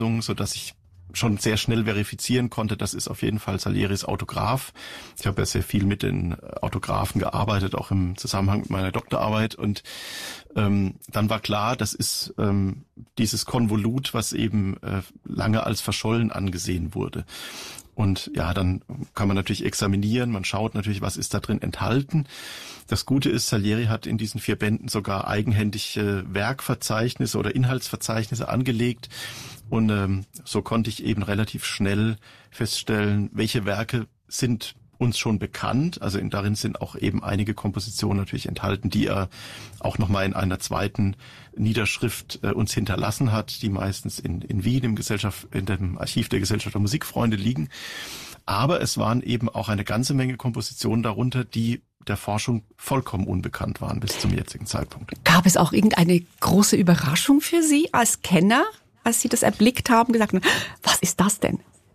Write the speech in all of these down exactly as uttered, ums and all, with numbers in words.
sodass ich schon sehr schnell verifizieren konnte, das ist auf jeden Fall Salieris Autograph. Ich habe ja sehr viel mit den Autographen gearbeitet, auch im Zusammenhang mit meiner Doktorarbeit. Und ähm, dann war klar, das ist ähm, dieses Konvolut, was eben äh, lange als verschollen angesehen wurde. Und ja, dann kann man natürlich examinieren, man schaut natürlich, was ist da drin enthalten. Das Gute ist, Salieri hat in diesen vier Bänden sogar eigenhändige Werkverzeichnisse oder Inhaltsverzeichnisse angelegt. Und ähm, so konnte ich eben relativ schnell feststellen, welche Werke sind uns schon bekannt. Also in, darin sind auch eben einige Kompositionen natürlich enthalten, die er auch nochmal in einer zweiten Niederschrift äh, uns hinterlassen hat, die meistens in, in Wien im Gesellschaft, in dem Archiv der Gesellschaft der Musikfreunde liegen. Aber es waren eben auch eine ganze Menge Kompositionen darunter, die der Forschung vollkommen unbekannt waren bis zum jetzigen Zeitpunkt. Gab es auch irgendeine große Überraschung für Sie als Kenner, als Sie das erblickt haben, gesagt haben, was ist das denn?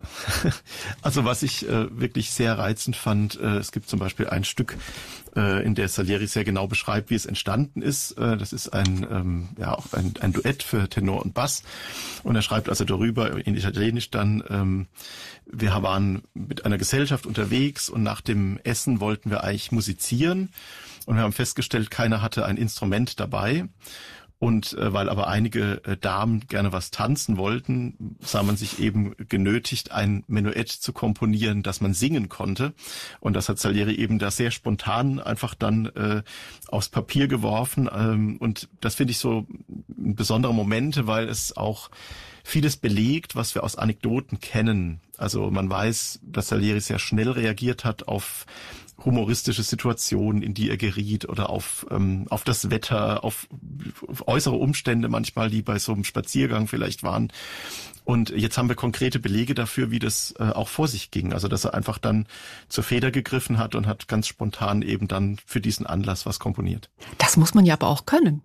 Also was ich äh, wirklich sehr reizend fand, äh, es gibt zum Beispiel ein Stück, äh, in der Salieri sehr genau beschreibt, wie es entstanden ist. Äh, das ist ein ähm, ja auch ein, ein Duett für Tenor und Bass. Und er schreibt also darüber in Italienisch dann, ähm, wir waren mit einer Gesellschaft unterwegs und nach dem Essen wollten wir eigentlich musizieren. Und wir haben festgestellt, keiner hatte ein Instrument dabei. Und äh, weil aber einige äh, Damen gerne was tanzen wollten, sah man sich eben genötigt, ein Menuett zu komponieren, das man singen konnte. Und das hat Salieri eben da sehr spontan einfach dann äh, aufs Papier geworfen. Ähm, und das finde ich so besondere Momente, weil es auch vieles belegt, was wir aus Anekdoten kennen. Also man weiß, dass Salieri sehr schnell reagiert hat auf humoristische Situationen, in die er geriet, oder auf ähm, auf das Wetter, auf, auf äußere Umstände manchmal, die bei so einem Spaziergang vielleicht waren. Und jetzt haben wir konkrete Belege dafür, wie das äh, auch vor sich ging. Also dass er einfach dann zur Feder gegriffen hat und hat ganz spontan eben dann für diesen Anlass was komponiert. Das muss man ja aber auch können.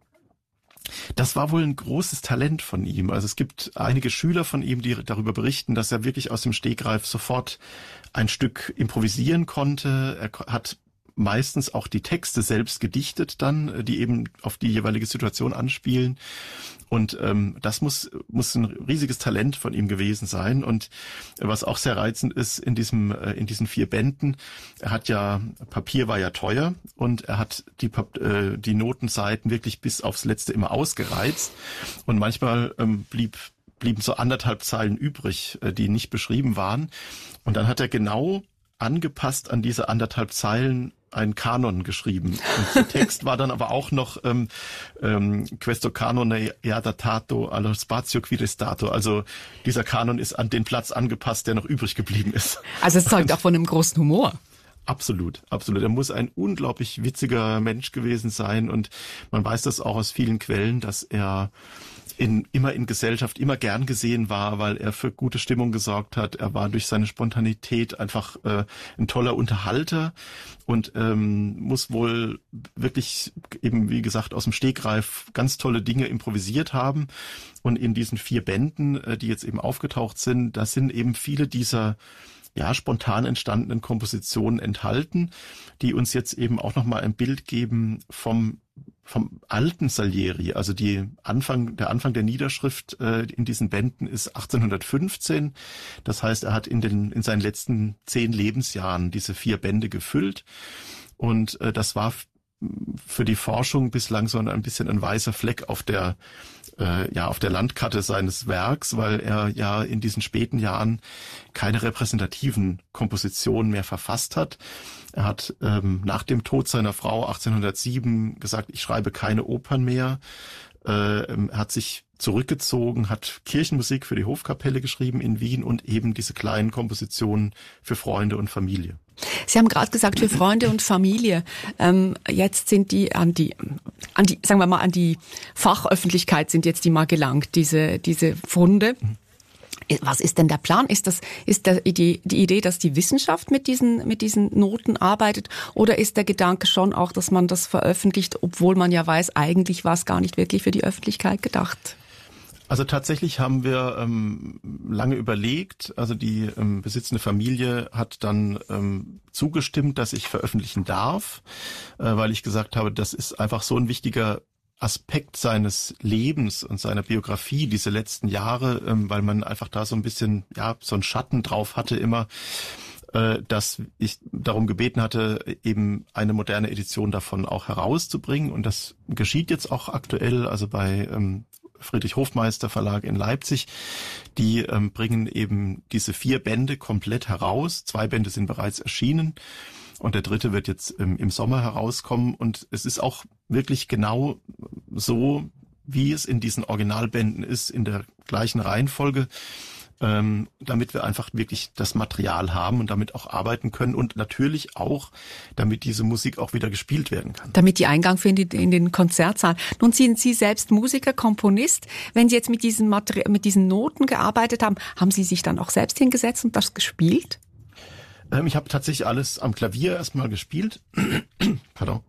Das war wohl ein großes Talent von ihm. Also es gibt einige Schüler von ihm, die darüber berichten, dass er wirklich aus dem Stegreif sofort ein Stück improvisieren konnte. Er hat meistens auch die Texte selbst gedichtet dann, die eben auf die jeweilige Situation anspielen. Und ähm, das muss muss ein riesiges Talent von ihm gewesen sein. Und was auch sehr reizend ist in diesem äh, in diesen vier Bänden, er hat ja, Papier war ja teuer und er hat die äh, die Notenseiten wirklich bis aufs Letzte immer ausgereizt. Und manchmal ähm, blieb blieben so anderthalb Zeilen übrig, äh, die nicht beschrieben waren. Und dann hat er genau angepasst an diese anderthalb Zeilen einen Kanon geschrieben. Und der Text war dann aber auch noch ähm, ähm, Questo canone è adattato allo spazio qui restato. Also dieser Kanon ist an den Platz angepasst, der noch übrig geblieben ist. Also es zeugt auch von einem großen Humor. Absolut, absolut. Er muss ein unglaublich witziger Mensch gewesen sein. Und man weiß das auch aus vielen Quellen, dass er in, immer in Gesellschaft immer gern gesehen war, weil er für gute Stimmung gesorgt hat. Er war durch seine Spontanität einfach äh, ein toller Unterhalter und ähm, muss wohl wirklich eben, wie gesagt, aus dem Stegreif ganz tolle Dinge improvisiert haben. Und in diesen vier Bänden, äh, die jetzt eben aufgetaucht sind, da sind eben viele dieser ja spontan entstandenen Kompositionen enthalten, die uns jetzt eben auch nochmal ein Bild geben vom vom alten Salieri. Also die Anfang der Anfang der Niederschrift äh, in diesen Bänden ist achtzehnhundertfünfzehn. Das heißt, er hat in den in seinen letzten zehn Lebensjahren diese vier Bände gefüllt. Und äh, das war f- für die Forschung bislang so ein bisschen ein weißer Fleck auf der äh, ja auf der Landkarte seines Werks, weil er ja in diesen späten Jahren keine repräsentativen Kompositionen mehr verfasst hat. Er hat ähm, nach dem Tod seiner Frau achtzehnhundertsieben gesagt, ich schreibe keine Opern mehr. Äh, er hat sich zurückgezogen, hat Kirchenmusik für die Hofkapelle geschrieben in Wien und eben diese kleinen Kompositionen für Freunde und Familie. Sie haben gerade gesagt, für Freunde und Familie. Ähm, jetzt sind die an die, an die, sagen wir mal, an die Fachöffentlichkeit sind jetzt die mal gelangt, diese, diese Funde. Mhm. Was ist denn der Plan? Ist das, ist der, die, die Idee, dass die Wissenschaft mit diesen, mit diesen Noten arbeitet? Oder ist der Gedanke schon auch, dass man das veröffentlicht, obwohl man ja weiß, eigentlich war es gar nicht wirklich für die Öffentlichkeit gedacht? Also tatsächlich haben wir ähm, lange überlegt. Also die ähm, besitzende Familie hat dann ähm, zugestimmt, dass ich veröffentlichen darf, äh, weil ich gesagt habe, das ist einfach so ein wichtiger Aspekt seines Lebens und seiner Biografie diese letzten Jahre, ähm, weil man einfach da so ein bisschen, ja, so einen Schatten drauf hatte immer, äh, dass ich darum gebeten hatte, eben eine moderne Edition davon auch herauszubringen. Und das geschieht jetzt auch aktuell, also bei ähm, Friedrich Hofmeister Verlag in Leipzig. Die ähm, bringen eben diese vier Bände komplett heraus. Zwei Bände sind bereits erschienen und der dritte wird jetzt ähm, im Sommer herauskommen. Und es ist auch wirklich genau so, wie es in diesen Originalbänden ist, in der gleichen Reihenfolge, ähm, damit wir einfach wirklich das Material haben und damit auch arbeiten können und natürlich auch, damit diese Musik auch wieder gespielt werden kann. Damit die Eingang findet in den Konzertsaal. Nun sind Sie selbst Musiker, Komponist. Wenn Sie jetzt mit diesen, Materi- mit diesen Noten gearbeitet haben, haben Sie sich dann auch selbst hingesetzt und das gespielt? Ähm, ich habe tatsächlich alles am Klavier erstmal gespielt. Pardon.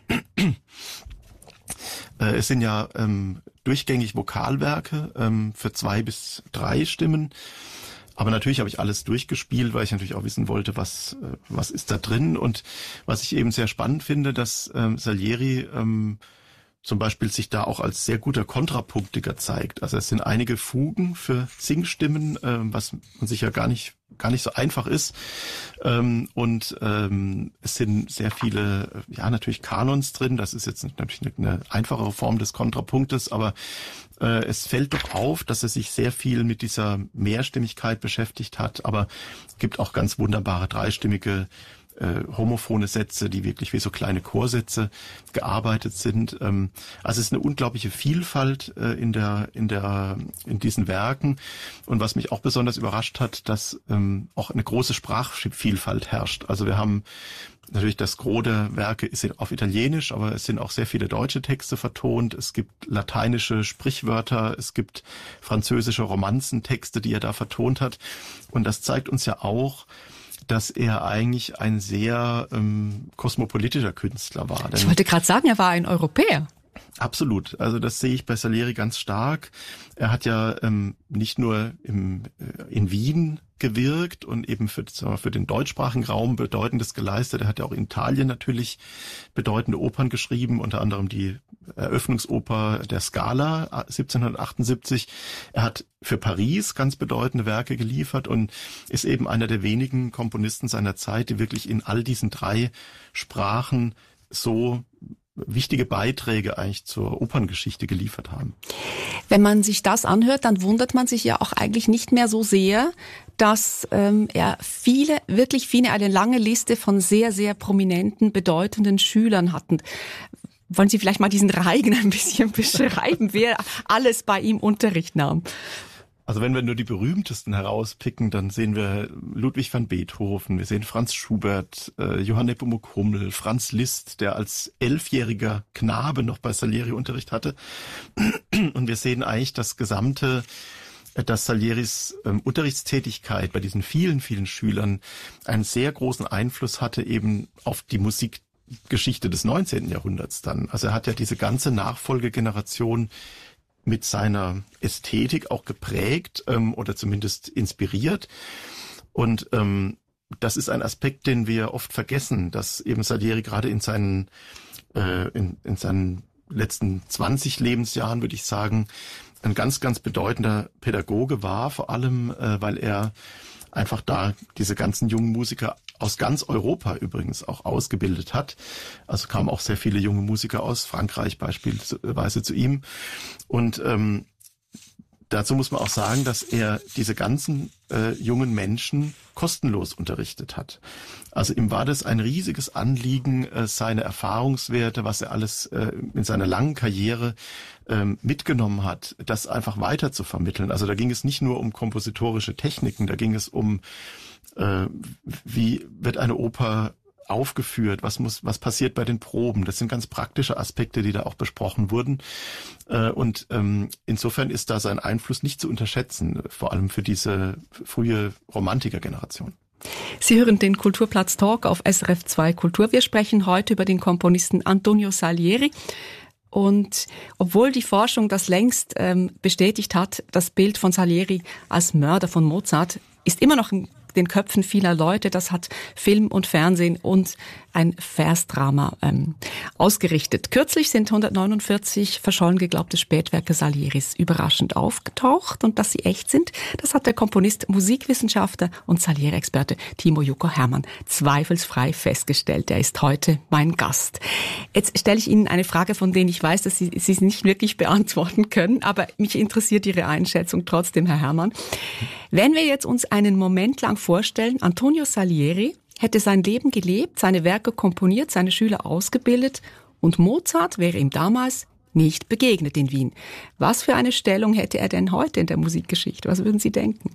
Äh, es sind ja ähm, durchgängig Vokalwerke ähm, für zwei bis drei Stimmen. Aber natürlich habe ich alles durchgespielt, weil ich natürlich auch wissen wollte, was äh, was ist da drin. Und was ich eben sehr spannend finde, dass ähm, Salieri ähm, zum Beispiel sich da auch als sehr guter Kontrapunktiker zeigt. Also es sind einige Fugen für Singstimmen, äh, was man sich ja gar nicht gar nicht so einfach ist. Ähm, und ähm, es sind sehr viele, ja natürlich Kanons drin. Das ist jetzt natürlich eine, eine einfachere Form des Kontrapunktes, aber äh, es fällt doch auf, dass er sich sehr viel mit dieser Mehrstimmigkeit beschäftigt hat. Aber es gibt auch ganz wunderbare dreistimmige Äh, homophone Sätze, die wirklich wie so kleine Chorsätze gearbeitet sind. Ähm, also es ist eine unglaubliche Vielfalt äh, in der in der in diesen Werken. Und was mich auch besonders überrascht hat, dass ähm, auch eine große Sprachvielfalt herrscht. Also wir haben natürlich das Gros der Werke ist auf Italienisch, aber es sind auch sehr viele deutsche Texte vertont. Es gibt lateinische Sprichwörter, es gibt französische Romanzentexte, die er da vertont hat. Und das zeigt uns ja auch, dass er eigentlich ein sehr ähm, kosmopolitischer Künstler war. Ich wollte gerade sagen, er war ein Europäer. Absolut. Also das sehe ich bei Salieri ganz stark. Er hat ja ähm, nicht nur im, äh, in Wien gewirkt und eben für, sagen wir, für den deutschsprachigen Raum Bedeutendes geleistet. Er hat ja auch in Italien natürlich bedeutende Opern geschrieben, unter anderem die Eröffnungsoper der Scala siebzehnhundertachtundsiebzig. Er hat für Paris ganz bedeutende Werke geliefert und ist eben einer der wenigen Komponisten seiner Zeit, die wirklich in all diesen drei Sprachen so wichtige Beiträge eigentlich zur Operngeschichte geliefert haben. Wenn man sich das anhört, dann wundert man sich ja auch eigentlich nicht mehr so sehr, dass ähm, er viele, wirklich viele, eine lange Liste von sehr, sehr prominenten, bedeutenden Schülern hatten. Wollen Sie vielleicht mal diesen Reigen ein bisschen beschreiben, wer alles bei ihm Unterricht nahm? Also wenn wir nur die berühmtesten herauspicken, dann sehen wir Ludwig van Beethoven, wir sehen Franz Schubert, äh, Johann Nepomuk Hummel, Franz Liszt, der als elfjähriger Knabe noch bei Salieri Unterricht hatte. Und wir sehen eigentlich das gesamte, dass Salieris ähm, Unterrichtstätigkeit bei diesen vielen, vielen Schülern einen sehr großen Einfluss hatte eben auf die Musikgeschichte des neunzehnten Jahrhunderts dann. Also er hat ja diese ganze Nachfolgegeneration mit seiner Ästhetik auch geprägt ähm, oder zumindest inspiriert. Und ähm, das ist ein Aspekt, den wir oft vergessen, dass eben Salieri gerade in seinen äh, in, in seinen letzten zwanzig Lebensjahren, würde ich sagen, ein ganz, ganz bedeutender Pädagoge war, vor allem, äh, weil er einfach da diese ganzen jungen Musiker aus ganz Europa übrigens auch ausgebildet hat. Also kamen auch sehr viele junge Musiker aus Frankreich beispielsweise zu ihm. Und ähm, dazu muss man auch sagen, dass er diese ganzen äh, jungen Menschen kostenlos unterrichtet hat. Also ihm war das ein riesiges Anliegen, äh, seine Erfahrungswerte, was er alles äh, in seiner langen Karriere äh, mitgenommen hat, das einfach weiter zu vermitteln. Also da ging es nicht nur um kompositorische Techniken, da ging es um, äh, wie wird eine Oper aufgeführt, was muss, was passiert bei den Proben. Das sind ganz praktische Aspekte, die da auch besprochen wurden. Und ähm, insofern ist da sein Einfluss nicht zu unterschätzen, vor allem für diese frühe Romantiker-Generation. Sie hören den Kulturplatz Talk auf S R F zwei Kultur. Wir sprechen heute über den Komponisten Antonio Salieri. Und obwohl die Forschung das längst ähm, bestätigt hat, das Bild von Salieri als Mörder von Mozart ist immer noch ein den Köpfen vieler Leute. Das hat Film und Fernsehen und ein Versdrama ähm, ausgerichtet. Kürzlich sind hundertneunundvierzig verschollen geglaubte Spätwerke Salieris überraschend aufgetaucht. Und dass sie echt sind, das hat der Komponist, Musikwissenschaftler und Salieri-Experte Timo Jukka Hermann zweifelsfrei festgestellt. Er ist heute mein Gast. Jetzt stelle ich Ihnen eine Frage, von der ich weiß, dass Sie sie nicht wirklich beantworten können, aber mich interessiert Ihre Einschätzung trotzdem, Herr Hermann. Wenn wir jetzt uns einen Moment lang vorstellen, Antonio Salieri hätte sein Leben gelebt, seine Werke komponiert, seine Schüler ausgebildet und Mozart wäre ihm damals nicht begegnet in Wien. Was für eine Stellung hätte er denn heute in der Musikgeschichte? Was würden Sie denken?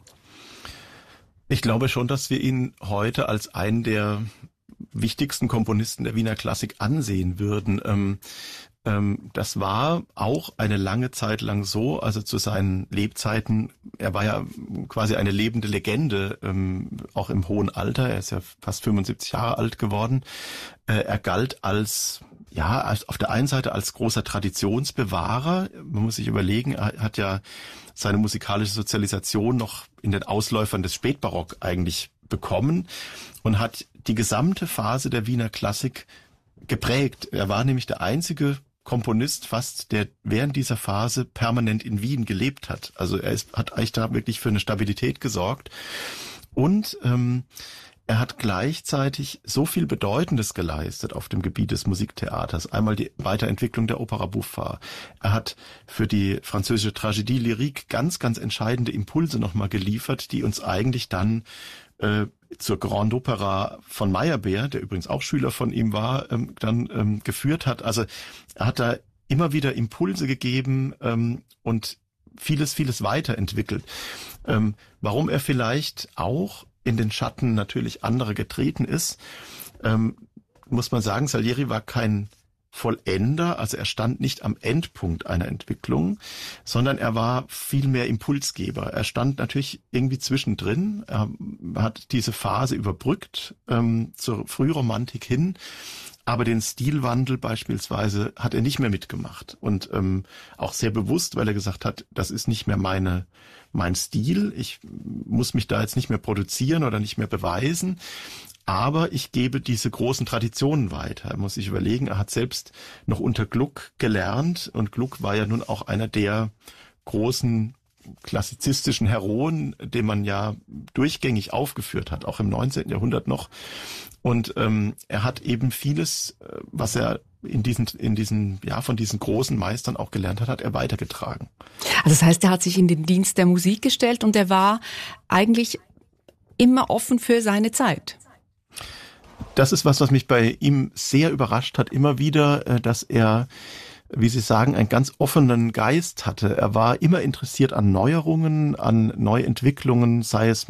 Ich glaube schon, dass wir ihn heute als einen der wichtigsten Komponisten der Wiener Klassik ansehen würden. Ähm, ähm, das war auch eine lange Zeit lang so, also zu seinen Lebzeiten. Er war ja quasi eine lebende Legende, ähm, auch im hohen Alter. Er ist ja fast fünfundsiebzig Jahre alt geworden. Äh, er galt als Ja, als, auf der einen Seite als großer Traditionsbewahrer. Man muss sich überlegen, er hat ja seine musikalische Sozialisation noch in den Ausläufern des Spätbarock eigentlich bekommen und hat die gesamte Phase der Wiener Klassik geprägt. Er war nämlich der einzige Komponist fast, der während dieser Phase permanent in Wien gelebt hat. Also er ist, hat eigentlich da wirklich für eine Stabilität gesorgt. Und ähm, er hat gleichzeitig so viel Bedeutendes geleistet auf dem Gebiet des Musiktheaters. Einmal die Weiterentwicklung der Opera buffa. Er hat für die französische Tragödie lyrique ganz, ganz entscheidende Impulse nochmal geliefert, die uns eigentlich dann äh, zur Grande Opera von Meyerbeer, der übrigens auch Schüler von ihm war, ähm, dann ähm, geführt hat. Also er hat da immer wieder Impulse gegeben ähm, und vieles, vieles weiterentwickelt. Ähm, warum er vielleicht auch in den Schatten natürlich anderer getreten ist, ähm, muss man sagen, Salieri war kein Vollender, also er stand nicht am Endpunkt einer Entwicklung, sondern er war viel mehr Impulsgeber. Er stand natürlich irgendwie zwischendrin, er hat diese Phase überbrückt ähm, zur Frühromantik hin, aber den Stilwandel beispielsweise hat er nicht mehr mitgemacht und ähm, auch sehr bewusst, weil er gesagt hat, das ist nicht mehr meine mein Stil, ich muss mich da jetzt nicht mehr produzieren oder nicht mehr beweisen, aber ich gebe diese großen Traditionen weiter. Er muss sich überlegen, er hat selbst noch unter Gluck gelernt und Gluck war ja nun auch einer der großen klassizistischen Heroen, den man ja durchgängig aufgeführt hat, auch im neunzehnten Jahrhundert noch. Und ähm, er hat eben vieles, was er in diesen, in diesen, ja, von diesen großen Meistern auch gelernt hat, hat er weitergetragen. Also das heißt, er hat sich in den Dienst der Musik gestellt und er war eigentlich immer offen für seine Zeit. Das ist was, was mich bei ihm sehr überrascht hat, immer wieder, dass er, wie Sie sagen, einen ganz offenen Geist hatte. Er war immer interessiert an Neuerungen, an Neuentwicklungen, sei es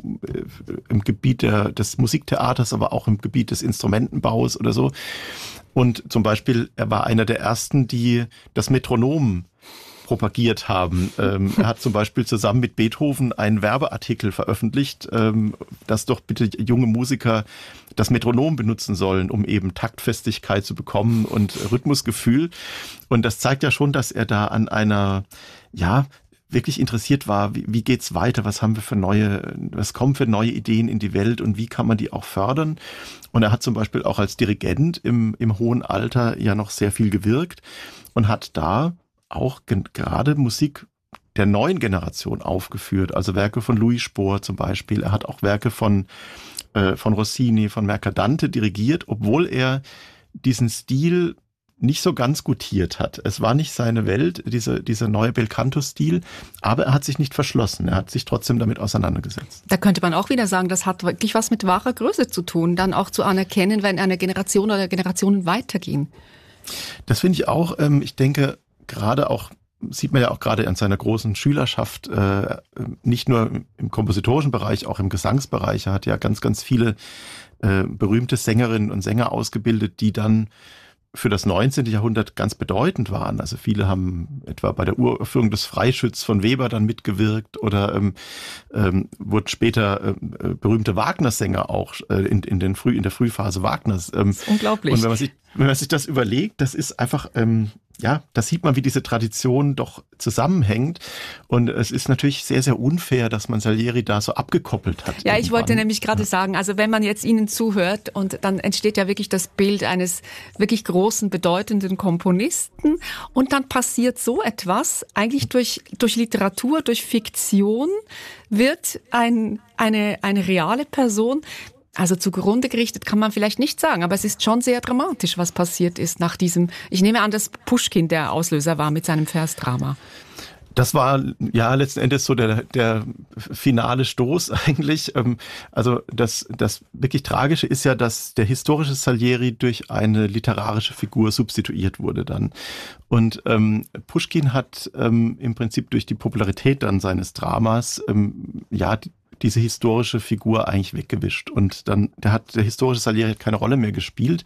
im Gebiet der, des Musiktheaters, aber auch im Gebiet des Instrumentenbaus oder so. Und zum Beispiel, er war einer der ersten, die das Metronom propagiert haben. Ähm, er hat zum Beispiel zusammen mit Beethoven einen Werbeartikel veröffentlicht, ähm, dass doch bitte junge Musiker das Metronom benutzen sollen, um eben Taktfestigkeit zu bekommen und Rhythmusgefühl. Und das zeigt ja schon, dass er da an einer, ja, wirklich interessiert war, wie, wie geht's weiter, was haben wir für neue, was kommen für neue Ideen in die Welt und wie kann man die auch fördern. Und er hat zum Beispiel auch als Dirigent im, im hohen Alter ja noch sehr viel gewirkt und hat da auch gen- gerade Musik der neuen Generation aufgeführt, also Werke von Louis Spohr zum Beispiel. Er hat auch Werke von, äh, von Rossini, von Mercadante dirigiert, obwohl er diesen Stil nicht so ganz gutiert hat. Es war nicht seine Welt, diese, dieser neue Belcanto-Stil, aber er hat sich nicht verschlossen. Er hat sich trotzdem damit auseinandergesetzt. Da könnte man auch wieder sagen, das hat wirklich was mit wahrer Größe zu tun, dann auch zu anerkennen, wenn eine Generation oder Generationen weitergehen. Das finde ich auch, ähm, ich denke, gerade auch, sieht man ja auch gerade an seiner großen Schülerschaft, äh, nicht nur im kompositorischen Bereich, auch im Gesangsbereich. Er hat ja ganz, ganz viele äh, berühmte Sängerinnen und Sänger ausgebildet, die dann für das neunzehnte Jahrhundert ganz bedeutend waren. Also viele haben etwa bei der Uraufführung des Freischütz von Weber dann mitgewirkt oder ähm, ähm, wurden später äh, berühmte Wagner-Sänger auch äh, in, in, den Früh, in der Frühphase Wagners. Ähm, das ist unglaublich. Und wenn man sich, wenn man sich das überlegt, das ist einfach, ähm, ja, da sieht man, wie diese Tradition doch zusammenhängt. Und es ist natürlich sehr, sehr unfair, dass man Salieri da so abgekoppelt hat. Ja, ich irgendwann. wollte nämlich gerade ja. sagen, also wenn man jetzt Ihnen zuhört und dann entsteht ja wirklich das Bild eines wirklich großen, bedeutenden Komponisten und dann passiert so etwas, eigentlich durch, durch Literatur, durch Fiktion wird ein, eine, eine reale Person, also zugrunde gerichtet kann man vielleicht nicht sagen, aber es ist schon sehr dramatisch, was passiert ist nach diesem, ich nehme an, dass Puschkin der Auslöser war mit seinem Versdrama. Das war ja letzten Endes so der, der finale Stoß eigentlich. Also das, das wirklich Tragische ist ja, dass der historische Salieri durch eine literarische Figur substituiert wurde dann. Und ähm, Puschkin hat ähm, im Prinzip durch die Popularität dann seines Dramas ähm, ja die, diese historische Figur eigentlich weggewischt. Und dann der hat der historische Salieri hat keine Rolle mehr gespielt.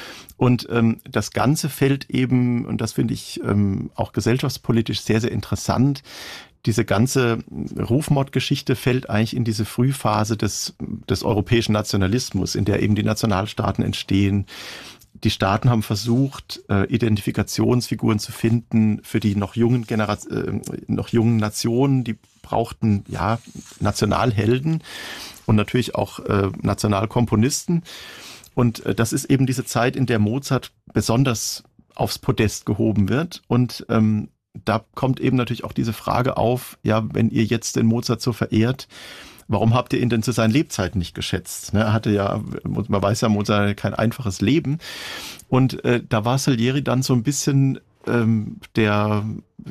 Und ähm, das Ganze fällt eben, und das finde ich ähm, auch gesellschaftspolitisch sehr, sehr interessant, diese ganze Rufmordgeschichte fällt eigentlich in diese Frühphase des, des europäischen Nationalismus, in der eben die Nationalstaaten entstehen. Die Staaten haben versucht, äh, Identifikationsfiguren zu finden für die noch jungen Generation, äh, noch jungen Nationen, die brauchten ja Nationalhelden und natürlich auch äh, Nationalkomponisten. Und äh, das ist eben diese Zeit, in der Mozart besonders aufs Podest gehoben wird. Und ähm, da kommt eben natürlich auch diese Frage auf, ja, wenn ihr jetzt den Mozart so verehrt, warum habt ihr ihn denn zu seinen Lebzeiten nicht geschätzt? Ne, er hatte ja, man weiß ja, Mozart hatte kein einfaches Leben. Und äh, da war Salieri dann so ein bisschen ähm, der,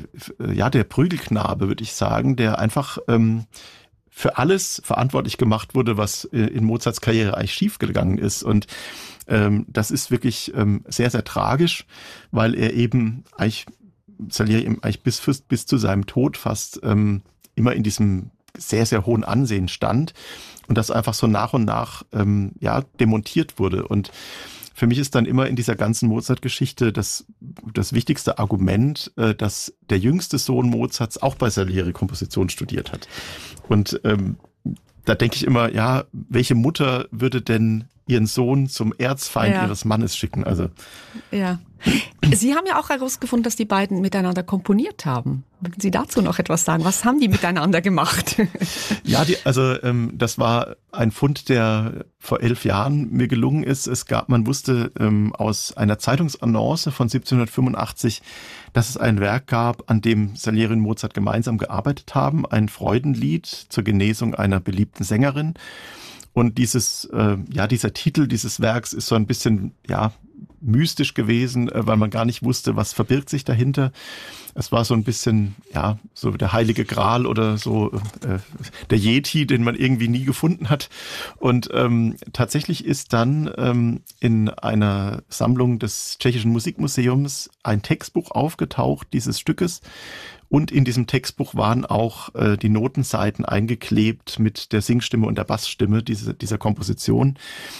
ja, der Prügelknabe, würde ich sagen, der einfach ähm, für alles verantwortlich gemacht wurde, was in Mozarts Karriere eigentlich schiefgegangen ist. Und ähm, das ist wirklich ähm, sehr, sehr tragisch, weil er eben eigentlich, Salieri eigentlich bis, bis zu seinem Tod fast ähm, immer in diesem sehr, sehr hohen Ansehen stand und das einfach so nach und nach ähm, ja demontiert wurde. Und für mich ist dann immer in dieser ganzen Mozart-Geschichte das, das wichtigste Argument, äh, dass der jüngste Sohn Mozarts auch bei Salieri Komposition studiert hat. Und ähm, da denke ich immer, ja, welche Mutter würde denn ihren Sohn zum Erzfeind ja. ihres Mannes schicken? Also ja. Sie haben ja auch herausgefunden, dass die beiden miteinander komponiert haben. Würden Sie dazu noch etwas sagen? Was haben die miteinander gemacht? Ja, die, also ähm, das war ein Fund, der vor elf Jahren mir gelungen ist. Es gab, man wusste ähm, aus einer Zeitungsannonce von siebzehnhundertfünfundachtzig, dass es ein Werk gab, an dem Salieri und Mozart gemeinsam gearbeitet haben, ein Freudenlied zur Genesung einer beliebten Sängerin. Und dieses, äh, ja, dieser Titel dieses Werks ist so ein bisschen, ja, mystisch gewesen, weil man gar nicht wusste, was verbirgt sich dahinter. Es war so ein bisschen, ja, so der heilige Gral oder so äh, der Yeti, den man irgendwie nie gefunden hat. Und ähm, tatsächlich ist dann ähm, in einer Sammlung des Tschechischen Musikmuseums ein Textbuch aufgetaucht dieses Stückes. Und in diesem Textbuch waren auch äh, die Notenseiten eingeklebt mit der Singstimme und der Bassstimme diese, dieser Komposition.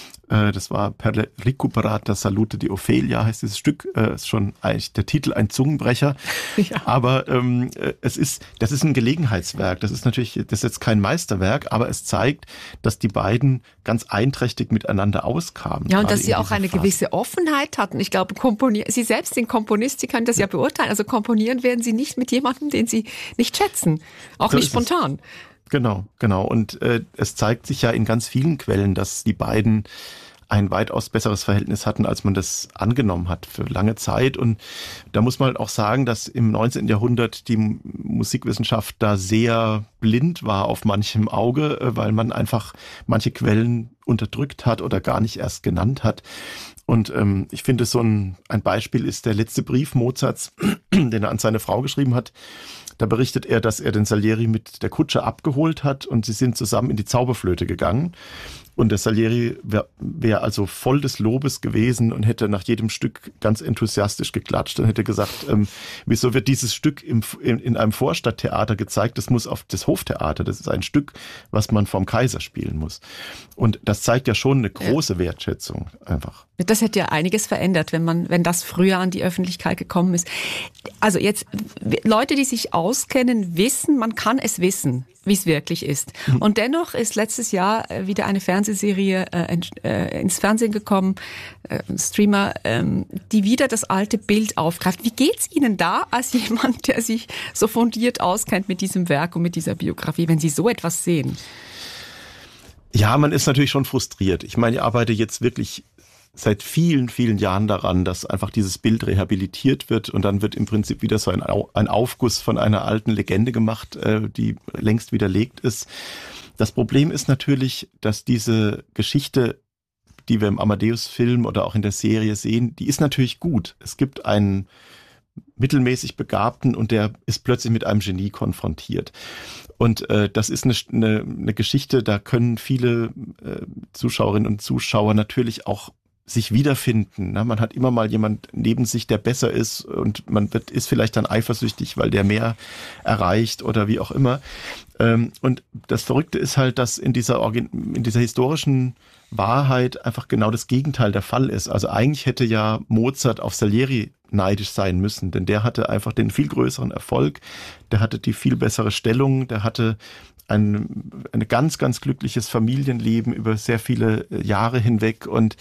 Das war Per recuperata salute di Ophelia, heißt dieses Stück. Äh, ist schon eigentlich der Titel ein Zungenbrecher. Ja. Aber ähm, es ist, das ist ein Gelegenheitswerk. Das ist natürlich, das ist jetzt kein Meisterwerk, aber es zeigt, dass die beiden ganz einträchtig miteinander auskamen. Ja, und dass sie auch eine Phase. gewisse Offenheit hatten. Ich glaube, komponieren, Sie selbst sind Komponist, Sie können das ja beurteilen. Also komponieren werden Sie nicht mit jemandem, den Sie nicht schätzen. Auch so nicht spontan. Es. Genau, genau. Und äh, es zeigt sich ja in ganz vielen Quellen, dass die beiden ein weitaus besseres Verhältnis hatten, als man das angenommen hat für lange Zeit. Und da muss man auch sagen, dass im neunzehnten Jahrhundert die Musikwissenschaft da sehr blind war auf manchem Auge, weil man einfach manche Quellen unterdrückt hat oder gar nicht erst genannt hat. Und ähm, ich finde, so ein, ein Beispiel ist der letzte Brief Mozarts, den er an seine Frau geschrieben hat. Da berichtet er, dass er den Salieri mit der Kutsche abgeholt hat und sie sind zusammen in die Zauberflöte gegangen. Und der Salieri wäre wär also voll des Lobes gewesen und hätte nach jedem Stück ganz enthusiastisch geklatscht und hätte gesagt, ähm, wieso wird dieses Stück im, in, in einem Vorstadttheater gezeigt? Das muss auf das Hoftheater. Das ist ein Stück, was man vom Kaiser spielen muss. Und das das zeigt ja schon eine große ja. Wertschätzung einfach. Das hätte ja einiges verändert, wenn man, wenn das früher an die Öffentlichkeit gekommen ist. Also jetzt, Leute, die sich auskennen, wissen, man kann es wissen, wie es wirklich ist. Mhm. Und dennoch ist letztes Jahr wieder eine Fernsehserie äh, äh, ins Fernsehen gekommen, äh, ein Streamer, ähm, die wieder das alte Bild aufgreift. Wie geht's Ihnen da als jemand, der sich so fundiert auskennt mit diesem Werk und mit dieser Biografie, wenn Sie so etwas sehen? Ja, man ist natürlich schon frustriert. Ich meine, ich arbeite jetzt wirklich seit vielen, vielen Jahren daran, dass einfach dieses Bild rehabilitiert wird und dann wird im Prinzip wieder so ein, ein Aufguss von einer alten Legende gemacht, die längst widerlegt ist. Das Problem ist natürlich, dass diese Geschichte, die wir im Amadeus-Film oder auch in der Serie sehen, die ist natürlich gut. Es gibt einen mittelmäßig Begabten und der ist plötzlich mit einem Genie konfrontiert. Und äh, das ist eine, eine, eine Geschichte, da können viele äh, Zuschauerinnen und Zuschauer natürlich auch sich wiederfinden. Ne? Man hat immer mal jemand neben sich, der besser ist und man wird, ist vielleicht dann eifersüchtig, weil der mehr erreicht oder wie auch immer. Ähm, und das Verrückte ist halt, dass in dieser, Organ- in dieser historischen Wahrheit einfach genau das Gegenteil der Fall ist. Also eigentlich hätte ja Mozart auf Salieri neidisch sein müssen, denn der hatte einfach den viel größeren Erfolg, der hatte die viel bessere Stellung, der hatte ein, ein ganz, ganz glückliches Familienleben über sehr viele Jahre hinweg und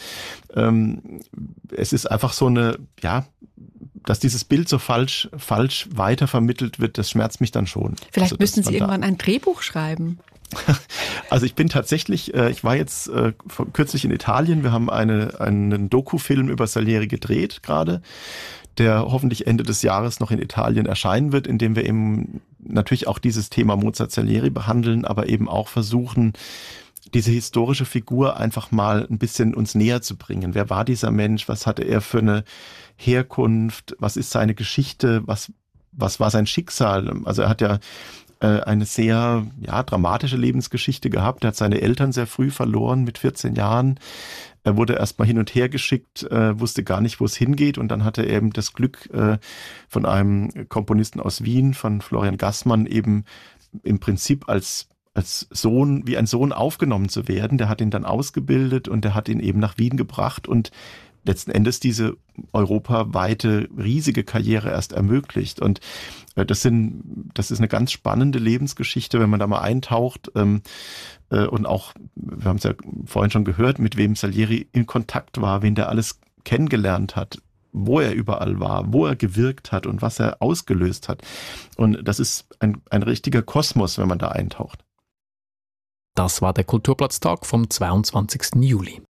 ähm, es ist einfach so eine, ja, dass dieses Bild so falsch, falsch weitervermittelt wird, das schmerzt mich dann schon. Vielleicht also, müssten Sie irgendwann ein Drehbuch schreiben. Also ich bin tatsächlich, ich war jetzt kürzlich in Italien, wir haben eine, einen Dokufilm über Salieri gedreht gerade, der hoffentlich Ende des Jahres noch in Italien erscheinen wird, in dem wir eben natürlich auch dieses Thema Mozart-Salieri behandeln, aber eben auch versuchen, diese historische Figur einfach mal ein bisschen uns näher zu bringen. Wer war dieser Mensch? Was hatte er für eine Herkunft? Was ist seine Geschichte? Was, was war sein Schicksal? Also er hat ja eine sehr ja, dramatische Lebensgeschichte gehabt. Er hat seine Eltern sehr früh verloren, mit vierzehn Jahren. Er wurde erst mal hin und her geschickt, äh, wusste gar nicht, wo es hingeht. Und dann hatte er eben das Glück, äh, von einem Komponisten aus Wien, von Florian Gassmann, eben im Prinzip als als Sohn, wie ein Sohn aufgenommen zu werden. Der hat ihn dann ausgebildet und der hat ihn eben nach Wien gebracht und letzten Endes diese europaweite riesige Karriere erst ermöglicht. Und äh, das sind, das ist eine ganz spannende Lebensgeschichte, wenn man da mal eintaucht. Ähm, äh, und auch, wir haben es ja vorhin schon gehört, mit wem Salieri in Kontakt war, wen der alles kennengelernt hat, wo er überall war, wo er gewirkt hat und was er ausgelöst hat. Und das ist ein, ein richtiger Kosmos, wenn man da eintaucht. Das war der Kulturplatztag vom zweiundzwanzigsten Juli.